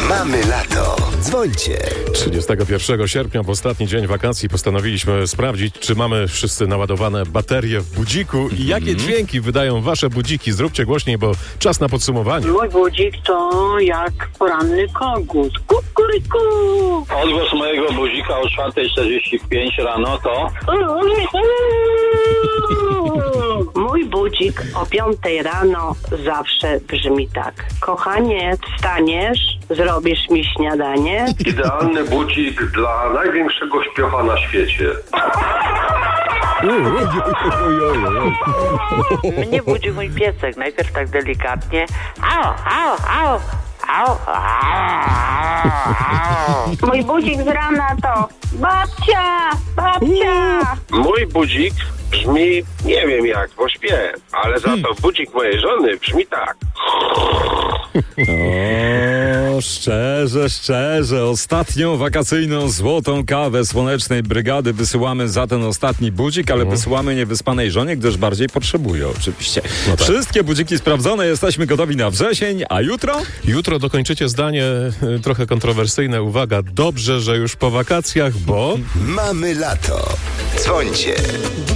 Mamy lato. Dzwońcie. 31 sierpnia, w ostatni dzień wakacji, postanowiliśmy sprawdzić, czy mamy wszyscy naładowane baterie w budziku i jakie dźwięki wydają wasze budziki. Zróbcie głośniej, bo czas na podsumowanie. Mój budzik to jak poranny kogut. Kukuryku! Odgłos mojego budzika o 4:45 rano to... Mój budzik o 5 rano zawsze brzmi tak. Kochanie, wstaniesz, zrobisz mi śniadanie. Idealny budzik dla największego śpiocha na świecie. Mnie budzi mój piesek. Najpierw tak delikatnie. Au, au, au. Au, au, au. Mój budzik z rana to babcia, babcia. Mój budzik brzmi, nie wiem jak, bo śpię, ale za to budzik mojej żony brzmi tak. O, szczerze, ostatnią wakacyjną złotą kawę Słonecznej Brygady wysyłamy za ten ostatni budzik, ale wysyłamy niewyspanej żonie, gdyż bardziej potrzebują, oczywiście. No tak. Wszystkie budziki sprawdzone, jesteśmy gotowi na wrzesień, a jutro? Jutro dokończycie zdanie trochę kontrowersyjne. Uwaga, dobrze, że już po wakacjach, bo... Mamy lato. Dzwońcie.